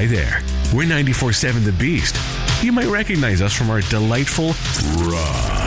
Hi there. We're 94.7 The Beast. You might recognize us from our delightful Raw